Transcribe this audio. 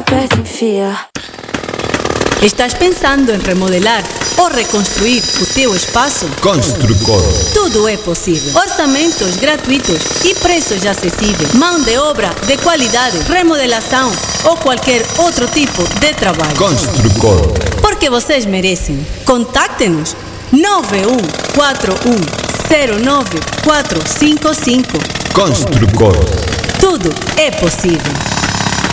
aperta e enfia. Estás pensando em remodelar ou reconstruir o teu espaço? Construcor. Tudo é possível. Orçamentos gratuitos e preços acessíveis. Mão de obra de qualidade, remodelação ou qualquer outro tipo de trabalho. Construcor. Porque vocês merecem. Contacte-nos 9141094555. Construcor. Tudo é possível.